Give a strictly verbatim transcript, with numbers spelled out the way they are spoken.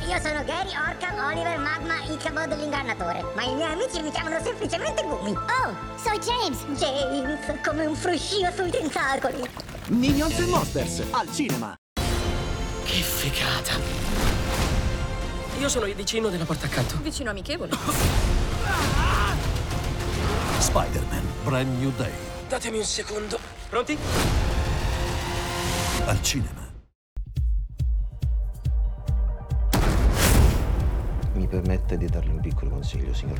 io sono Gary, Orca, Oliver, Magma, Ichabod l'ingannatore. Ma i miei amici mi chiamano semplicemente Gumi. Oh, soy James. James, come un fruscio sui tentacoli. Minions and Monsters, al cinema. Che figata. Io sono il vicino della porta accanto. Vicino amichevole. Spider-Man, Brand New Day. Datemi un secondo. Pronti? Al cinema. Mi permette di darle un piccolo consiglio, signor